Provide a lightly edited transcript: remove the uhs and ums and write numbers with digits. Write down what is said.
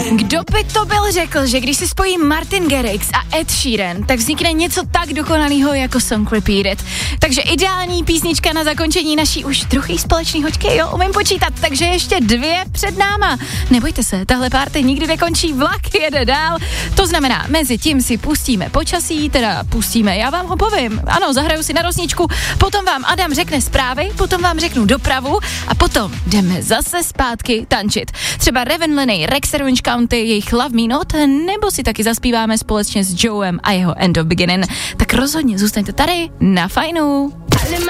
Kdo by to byl řekl, že když se spojí Martin Garrix a Ed Sheeran, tak vznikne něco tak dokonalého jako Song Repeat It. Takže ideální písnička na zakončení naší už druhý společný hoďky, jo, umím počítat, takže ještě 2 před náma. Nebojte se, tahle party nikdy nekončí, vlak jede dál. To znamená, mezi tím si pustíme počasí, teda pustíme, já vám ho povím. Ano, zahraju si na rosničku, potom vám Adam řekne zprávy, potom vám řeknu dopravu a potom jdeme zase zpátky tančit. Třeba Raven Lenny, Rex Orange County, jejich Love Me Not, nebo si taky zaspíváme společně s Joem a jeho End of Beginning. Tak rozhodně zůstaňte tady na Fajnu.